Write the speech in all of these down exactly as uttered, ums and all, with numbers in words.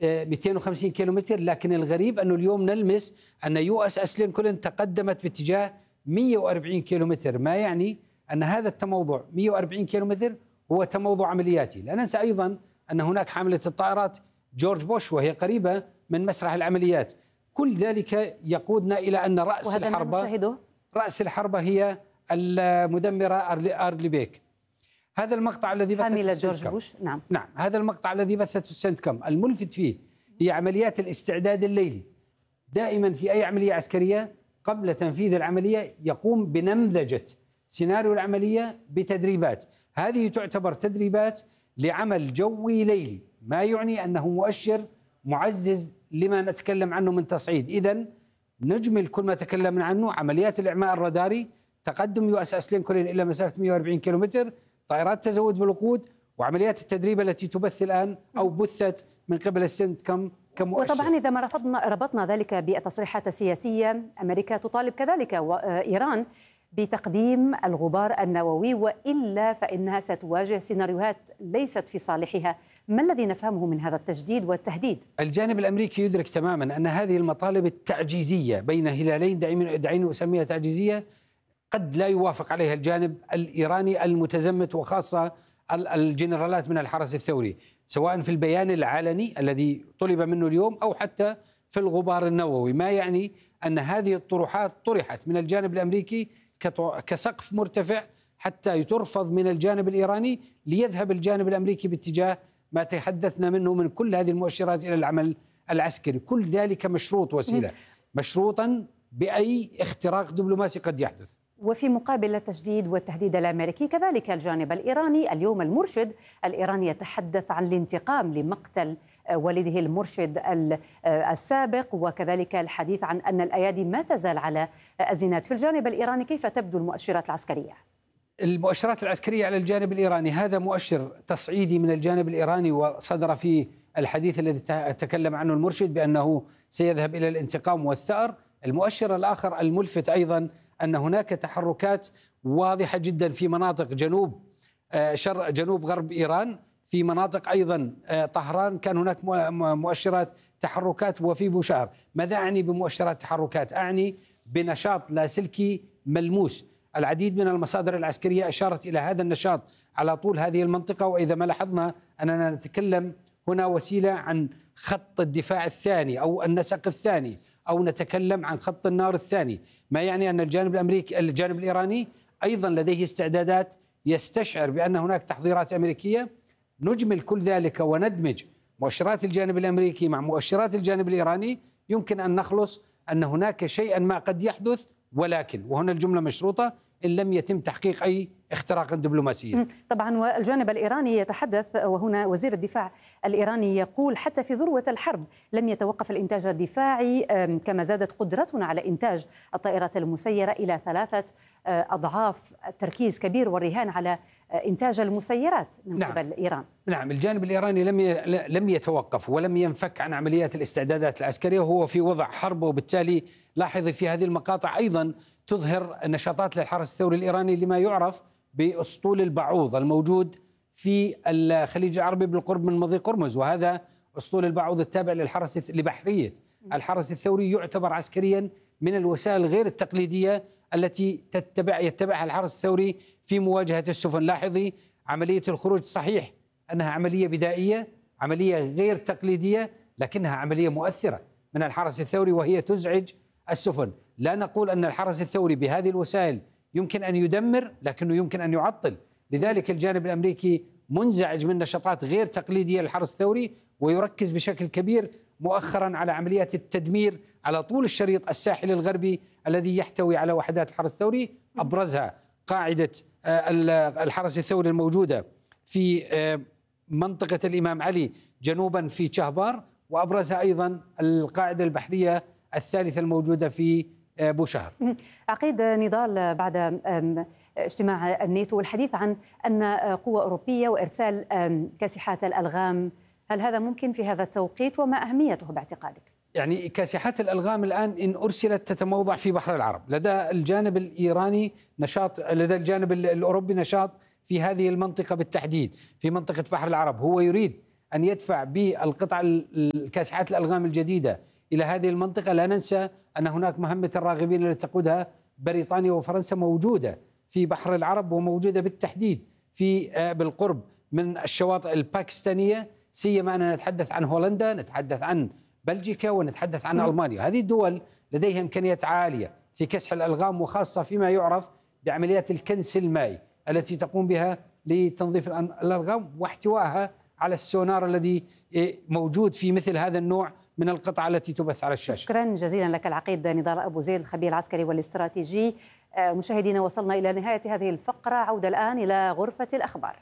مئتين وخمسين كيلومتر، لكن الغريب أنه اليوم نلمس أن يو اس اس لينكولن تقدمت باتجاه مئة وأربعين كيلومتر، ما يعني أن هذا التموضع مئة وأربعين كيلومتر هو تموضع عملياتي. لا ننسى أيضا أن هناك حاملة الطائرات جورج بوش وهي قريبة من مسرح العمليات. كل ذلك يقودنا إلى أن رأس الحربة رأس الحربة هي المدمرة أرلي بيك. هذا المقطع الذي بثته حاملة جورج بوش، نعم نعم هذا المقطع الذي بثته السنتكم الملفت فيه هي عمليات الاستعداد الليلي. دائما في أي عملية عسكرية قبل تنفيذ العملية يقوم بنمذجة سيناريو العملية بتدريبات، هذه تعتبر تدريبات لعمل جوي ليلي، ما يعني أنه مؤشر معزز لما نتكلم عنه من تصعيد. إذن نجمل كل ما تكلمنا عنه: عمليات الإعماء الراداري، تقدم يو اس اس لينكولن إلى مسافة مئة وأربعين كيلومتر، طائرات تزود بالوقود، وعمليات التدريب التي تبث الآن أو بثت من قبل السنتكم كمؤشر. وطبعا إذا ما رفضنا ربطنا ذلك بالتصريحات السياسية، أمريكا تطالب كذلك وإيران بتقديم الغبار النووي، وإلا فإنها ستواجه سيناريوهات ليست في صالحها. ما الذي نفهمه من هذا التجديد والتهديد؟ الجانب الأمريكي يدرك تماما أن هذه المطالب التعجيزية بين هلالين دعيني أسميها تعجيزية قد لا يوافق عليها الجانب الإيراني المتزمت، وخاصة الجنرالات من الحرس الثوري، سواء في البيان العلني الذي طلب منه اليوم أو حتى في الغبار النووي، ما يعني أن هذه الطروحات طرحت من الجانب الأمريكي كسقف مرتفع حتى ترفض من الجانب الإيراني، ليذهب الجانب الأمريكي باتجاه ما تحدثنا منه من كل هذه المؤشرات إلى العمل العسكري. كل ذلك مشروط وسيلة، مشروطا بأي اختراق دبلوماسي قد يحدث. وفي مقابل التجديد والتهديد الأمريكي كذلك الجانب الإيراني، اليوم المرشد الإيراني يتحدث عن الانتقام لمقتل والده المرشد السابق، وكذلك الحديث عن أن الأيادي ما تزال على الزناد. في الجانب الإيراني كيف تبدو المؤشرات العسكرية؟ المؤشرات العسكرية على الجانب الإيراني هذا مؤشر تصعيدي من الجانب الإيراني، وصدر فيه الحديث الذي تكلم عنه المرشد بأنه سيذهب إلى الانتقام والثأر. المؤشر الآخر الملفت أيضا أن هناك تحركات واضحة جدا في مناطق جنوب شرق جنوب غرب إيران، في مناطق أيضا طهران كان هناك مؤشرات تحركات، وفي بوشهر. ماذا أعني بمؤشرات تحركات؟ أعني بنشاط لاسلكي ملموس. العديد من المصادر العسكرية أشارت إلى هذا النشاط على طول هذه المنطقة، وإذا ما لاحظنا أننا نتكلم هنا وسيلة عن خط الدفاع الثاني أو النسق الثاني، أو نتكلم عن خط النار الثاني، ما يعني أن الجانب الأمريكي الجانب الإيراني أيضا لديه استعدادات يستشعر بأن هناك تحضيرات أمريكية. نجمل كل ذلك وندمج مؤشرات الجانب الأمريكي مع مؤشرات الجانب الإيراني، يمكن أن نخلص أن هناك شيئا ما قد يحدث، ولكن وهنا الجملة مشروطة إن لم يتم تحقيق أي اختراق دبلوماسي. طبعا والجانب الإيراني يتحدث، وهنا وزير الدفاع الإيراني يقول حتى في ذروة الحرب لم يتوقف الإنتاج الدفاعي، كما زادت قدرتنا على إنتاج الطائرات المسيرة إلى ثلاثة أضعاف. تركيز كبير والرهان على إنتاج المسيرات من نعم. قبل إيران. نعم، الجانب الإيراني لم لم يتوقف ولم ينفك عن عمليات الاستعدادات العسكرية، وهو في وضع حرب. وبالتالي لاحظي في هذه المقاطع أيضا تظهر نشاطات للحرس الثوري الإيراني لما يعرف بأسطول البعوض الموجود في الخليج العربي بالقرب من مضيق هرمز، وهذا أسطول البعوض التابع للحرس لبحرية الحرس الثوري، يعتبر عسكريا من الوسائل غير التقليدية التي تتبع يتبعها الحرس الثوري في مواجهة السفن. لاحظي عملية الخروج، صحيح أنها عملية بدائية، عملية غير تقليدية، لكنها عملية مؤثرة من الحرس الثوري وهي تزعج السفن. لا نقول أن الحرس الثوري بهذه الوسائل يمكن أن يدمر، لكنه يمكن أن يعطل. لذلك الجانب الأمريكي منزعج من نشاطات غير تقليدية للحرس الثوري، ويركز بشكل كبير مؤخرا على عمليات التدمير على طول الشريط الساحلي الغربي الذي يحتوي على وحدات الحرس الثوري، أبرزها قاعدة الحرس الثوري الموجودة في منطقة الإمام علي جنوبا في شهبار، وأبرزها أيضا القاعدة البحرية الثالثة الموجودة في بوشهر. عقيد نضال، بعد اجتماع الناتو والحديث عن أن قوة أوروبية وإرسال كاسحات الألغام، هل هذا ممكن في هذا التوقيت وما أهميته باعتقادك؟ يعني كاسحات الألغام الآن إن أرسلت تتموضع في بحر العرب. لدى الجانب الإيراني نشاط، لدى الجانب الأوروبي نشاط في هذه المنطقة بالتحديد، في منطقة بحر العرب. هو يريد أن يدفع بالقطع الكاسحات الألغام الجديدة إلى هذه المنطقة. لا ننسى أن هناك مهمة الراغبين التي تقودها بريطانيا وفرنسا موجودة في بحر العرب، وموجودة بالتحديد في بالقرب من الشواطئ الباكستانية، سيما أننا نتحدث عن هولندا، نتحدث عن بلجيكا، ونتحدث عن ألمانيا. هذه الدول لديها إمكانيات عالية في كسح الألغام، وخاصة فيما يعرف بعمليات الكنس المائي التي تقوم بها لتنظيف الألغام واحتوائها على السونار الذي موجود في مثل هذا النوع من القطع التي تبث على الشاشة. شكرا جزيلا لك العقيد نضال أبو زيد، الخبير العسكري والاستراتيجي. مشاهدينا، وصلنا إلى نهاية هذه الفقرة، عودة الآن إلى غرفة الأخبار.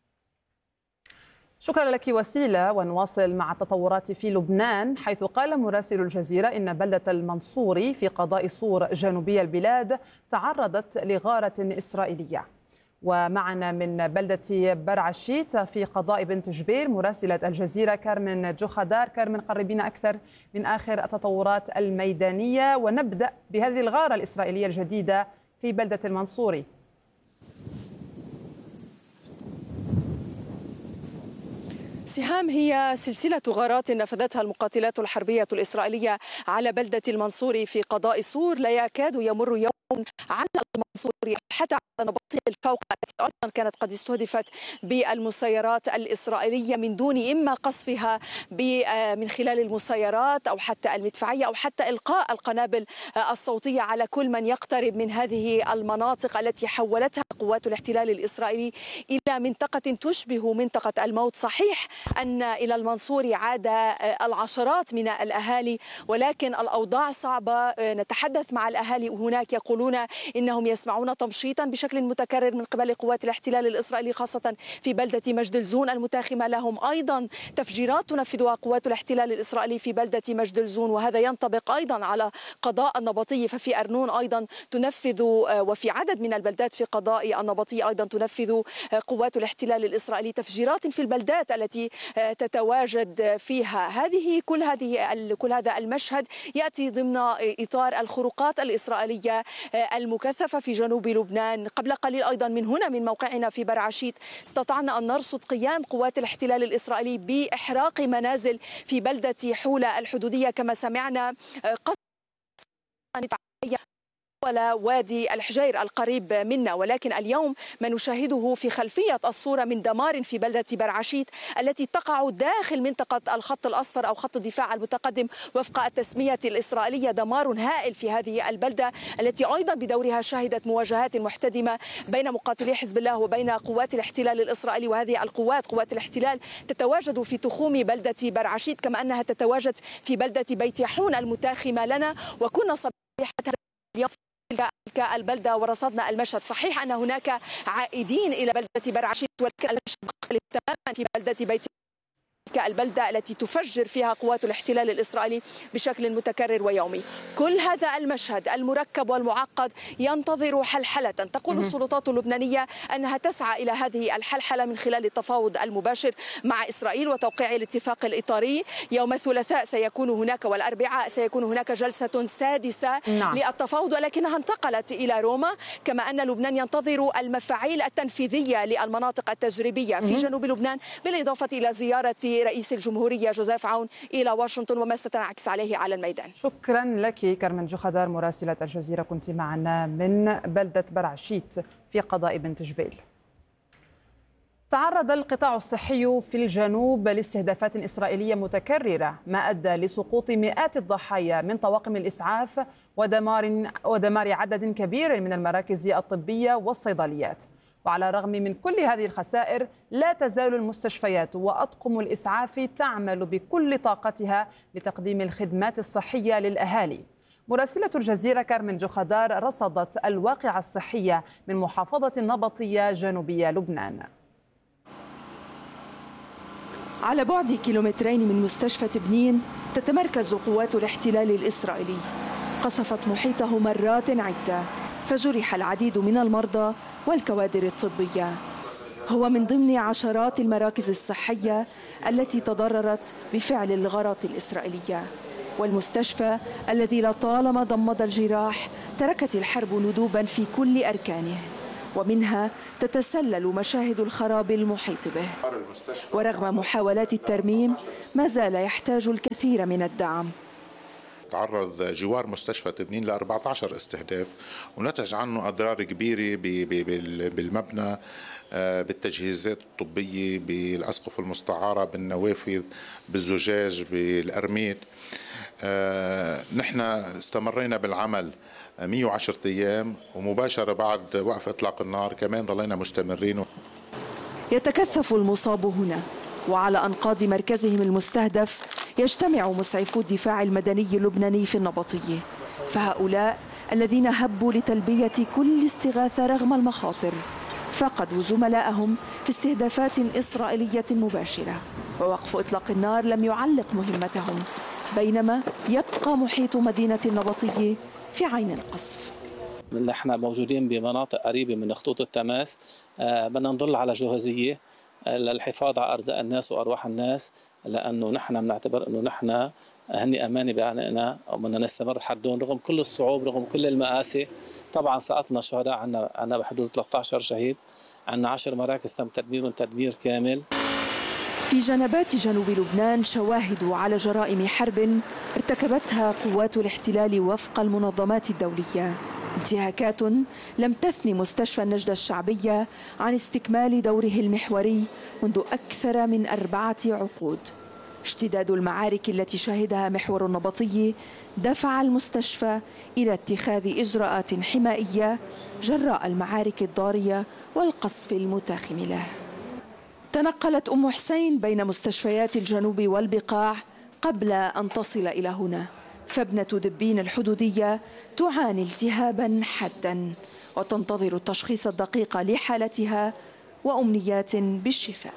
شكرا لك وسيلة. ونواصل مع التطورات في لبنان، حيث قال مراسل الجزيرة إن بلدة المنصوري في قضاء صور جنوبي البلاد تعرضت لغارة إسرائيلية. ومعنا من بلدة برعشيت في قضاء بنت جبيل مراسلة الجزيرة كارمن جوخدار. كارمن، قربينا أكثر من آخر التطورات الميدانية، ونبدأ بهذه الغارة الإسرائيلية الجديدة في بلدة المنصوري. سهام، هي سلسلة غارات نفذتها المقاتلات الحربية الإسرائيلية على بلدة المنصوري في قضاء صور. لا يكاد يمر يوم على المنصوري حتى على نبطية الفوق التي أيضا كانت قد استهدفت بالمسيرات الإسرائيلية من دون إما قصفها من خلال المسيرات أو حتى المدفعية أو حتى إلقاء القنابل الصوتية على كل من يقترب من هذه المناطق التي حولتها قوات الاحتلال الإسرائيلي إلى منطقة تشبه منطقة الموت. صحيح أن إلى المنصوري عاد العشرات من الأهالي، ولكن الأوضاع صعبة. نتحدث مع الأهالي هناك يقولون إنهم يسمعون تمشيطا بشكل متكرر من قبل قوات الاحتلال الإسرائيلي، خاصة في بلدة مجد الزون المتاخمة لهم. أيضا تفجيرات تنفذها قوات الاحتلال الإسرائيلي في بلدة مجد الزون، وهذا ينطبق أيضا على قضاء النبطي. ففي أرنون أيضا تنفذ، وفي عدد من البلدات في قضاء النبطي أيضا تنفذ قوات الاحتلال الإسرائيلي تفجيرات في البلدات التي تتواجد فيها. هذه كل هذه كل هذا المشهد يأتي ضمن إطار الخروقات الإسرائيلية المكثفة في جنوب لبنان. قبل قليل أيضا من هنا من موقعنا في برعشيت استطعنا أن نرصد قيام قوات الاحتلال الإسرائيلي بإحراق منازل في بلدة حولة الحدودية، كما سمعنا قصف ولا وادي الحجير القريب منا. ولكن اليوم ما نشاهده في خلفية الصورة من دمار في بلدة برعشيت التي تقع داخل منطقة الخط الأصفر أو خط الدفاع المتقدم وفق التسمية الإسرائيلية. دمار هائل في هذه البلدة التي أيضا بدورها شهدت مواجهات محتدمة بين مقاتلي حزب الله وبين قوات الاحتلال الإسرائيلي. وهذه القوات قوات الاحتلال تتواجد في تخوم بلدة برعشيت، كما أنها تتواجد في بلدة بيت يحون المتاخمة لنا. وكنا صبيحة اليوم تلك البلدة ورصدنا المشهد. صحيح أن هناك عائدين إلى بلدة برعشيت، ولكن المشهد مختلف تماما في بلدة بيت البلدة التي تفجر فيها قوات الاحتلال الإسرائيلي بشكل متكرر ويومي. كل هذا المشهد المركب والمعقد ينتظر حلحلة. تقول السلطات اللبنانية أنها تسعى إلى هذه الحلحلة من خلال التفاوض المباشر مع إسرائيل وتوقيع الاتفاق الإطاري. يوم الثلاثاء سيكون هناك والأربعاء سيكون هناك جلسة سادسة نعم. للتفاوض، ولكنها انتقلت إلى روما. كما أن لبنان ينتظر المفاعيل التنفيذية للمناطق التجريبية في جنوب لبنان، بالإضافة إلى زيارة رئيس الجمهورية جوزيف عون إلى واشنطن وما ستنعكس عليه على الميدان. شكرا لك كارمن جوخدار مراسلة الجزيرة، كنت معنا من بلدة برعشيت في قضاء بنت جبيل. تعرض القطاع الصحي في الجنوب لاستهدافات إسرائيلية متكررة، ما أدى لسقوط مئات الضحايا من طواقم الإسعاف ودمار ودمار عدد كبير من المراكز الطبية والصيدليات. وعلى الرغم من كل هذه الخسائر لا تزال المستشفيات وأطقم الإسعاف تعمل بكل طاقتها لتقديم الخدمات الصحية للأهالي. مراسلة الجزيرة كارمن جوخدار رصدت الواقعة الصحية من محافظة النبطية جنوبية لبنان. على بعد كيلومترين من مستشفى تبنين تتمركز قوات الاحتلال الإسرائيلي. قصفت محيطه مرات عدة، فجرح العديد من المرضى والكوادر الطبية. هو من ضمن عشرات المراكز الصحية التي تضررت بفعل الغارات الإسرائيلية. والمستشفى الذي لطالما ضمد الجراح تركت الحرب ندوبا في كل أركانه، ومنها تتسلل مشاهد الخراب المحيط به. ورغم محاولات الترميم ما زال يحتاج الكثير من الدعم. تعرض جوار مستشفى تبنين ل أربعة عشر استهداف ونتج عنه أضرار كبيرة بالمبنى، بالتجهيزات الطبية، بالأسقف المستعارة، بالنوافذ، بالزجاج، بالأرميد. نحن استمرينا بالعمل مئة وعشرة أيام ومباشرة بعد وقف إطلاق النار كمان ضلينا مستمرين. يتكثف المصاب هنا وعلى أنقاض مركزهم المستهدف يجتمع مسعفو الدفاع المدني اللبناني في النبطية، فهؤلاء الذين هبوا لتلبية كل استغاثة رغم المخاطر فقدوا زملائهم في استهدافات إسرائيلية مباشرة، ووقف إطلاق النار لم يعلق مهمتهم، بينما يبقى محيط مدينة النبطية في عين القصف. نحن موجودين بمناطق قريبة من خطوط التماس، بدنا نضل على جهازية للحفاظ على أرزاق الناس وأرواح الناس، لأنه نحن بنعتبر أنه نحن هني أمانة بعنقنا وبدنا نستمر حدهم رغم كل الصعوب رغم كل المآسي. طبعا سقطنا شهداء، عنا عنا بحدود ثلاثة عشر شهيد، عنا عشر مراكز تم تدميرهم تدمير كامل. في جنبات جنوب لبنان شواهد على جرائم حرب ارتكبتها قوات الاحتلال وفق المنظمات الدولية، انتهاكات لم تثني مستشفى النجدة الشعبية عن استكمال دوره المحوري منذ أكثر من أربعة عقود. اشتداد المعارك التي شهدها محور النبطية دفع المستشفى إلى اتخاذ إجراءات حمائية جراء المعارك الضارية والقصف المتاخم له. تنقلت أم حسين بين مستشفيات الجنوب والبقاع قبل أن تصل إلى هنا، فابنة دبين الحدودية تعاني التهابا حادا وتنتظر التشخيص الدقيق لحالتها وأمنيات بالشفاء.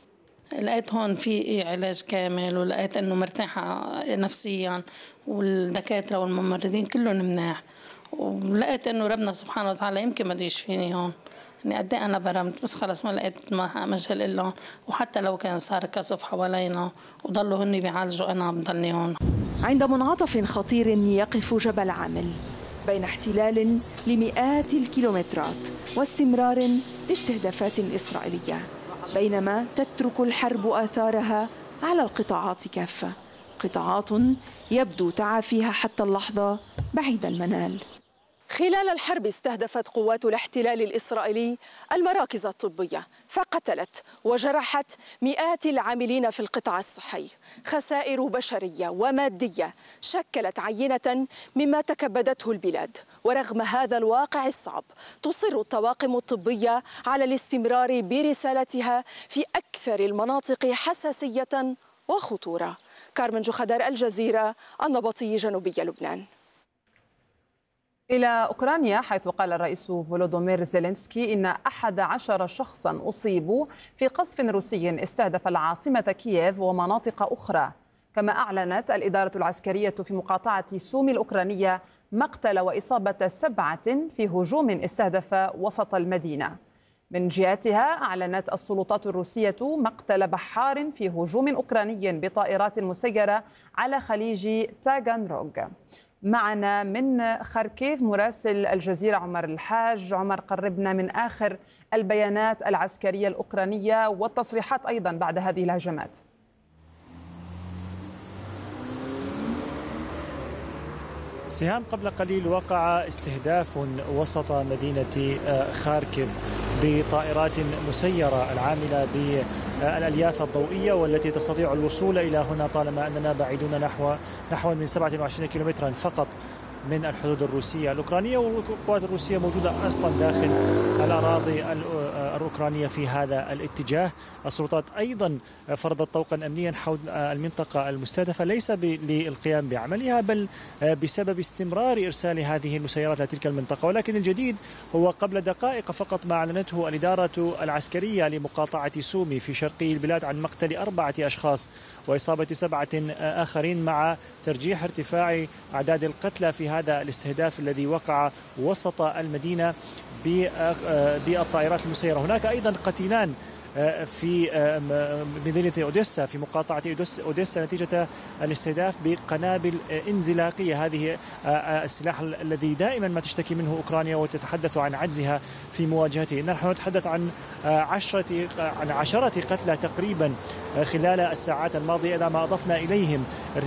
لقيت هون في علاج كامل ولقيت أنه مرتاحة نفسيا والدكاترة والممرضين كلهم مناح، ولقيت أنه ربنا سبحانه وتعالى يمكن ما يشفيني هون، يعني قد ايه انا برمت بس خلص ما لقيت مجال الا، وحتى لو كان صار كسف حوالينا وضلوا هن بيعالجوا انا بضلني هون. عند منعطف خطير يقف جبل عامل بين احتلال لمئات الكيلومترات واستمرار لاستهدافات إسرائيلية، بينما تترك الحرب آثارها على القطاعات كافة، قطاعات يبدو تعافيها حتى اللحظة بعيد المنال. خلال الحرب استهدفت قوات الاحتلال الإسرائيلي المراكز الطبية فقتلت وجرحت مئات العاملين في القطاع الصحي. خسائر بشرية ومادية شكلت عينة مما تكبدته البلاد، ورغم هذا الواقع الصعب تصر الطواقم الطبية على الاستمرار برسالتها في أكثر المناطق حساسية وخطورة. كارمن جخدر، الجزيرة، النبطي، جنوبي لبنان. إلى أوكرانيا، حيث قال الرئيس فولودومير زيلينسكي إن أحد عشر شخصا أصيبوا في قصف روسي استهدف العاصمة كييف ومناطق أخرى. كما أعلنت الإدارة العسكرية في مقاطعة سومي الأوكرانية مقتل وإصابة سبعة في هجوم استهدف وسط المدينة. من جهتها أعلنت السلطات الروسية مقتل بحار في هجوم أوكراني بطائرات مسيرة على خليج تاغانروغ. معنا من خاركيف مراسل الجزيرة عمر الحاج. عمر، قربنا من آخر البيانات العسكرية الأوكرانية والتصريحات أيضا بعد هذه الهجمات. سهام، قبل قليل وقع استهداف وسط مدينة خاركيف بطائرات مسيرة العاملة بالألياف الضوئية والتي تستطيع الوصول إلى هنا طالما أننا بعيدون نحو نحو من سبعة وعشرين كيلومترا فقط من الحدود الروسية الأوكرانية، والقوات الروسية موجودة أصلا داخل الأراضي الأوكرانية في هذا الاتجاه. السلطات أيضا فرضت طوقا أمنيا حول المنطقة المستهدفة ليس للقيام بعملها بل بسبب استمرار إرسال هذه المسيرات لتلك المنطقة. ولكن الجديد هو قبل دقائق فقط ما أعلنته الإدارة العسكرية لمقاطعة سومي في شرقي البلاد عن مقتل أربعة أشخاص وإصابة سبعة آخرين، مع ترجيح ارتفاع أعداد القتلى في هذا الاستهداف الذي وقع وسط المدينة بالطائرات المسيرة. هناك أيضا قتيلان في مدينة أوديسا في مقاطعة أوديسا نتيجة الاستهداف بقنابل انزلاقية. هذه السلاح الذي دائما ما تشتكي منه أوكرانيا وتتحدث عن عجزها في مواجهته. نحن نتحدث عن عشرة عن عشرة قتلى تقريبا خلال الساعات الماضية، إلى ما أضفنا إليهم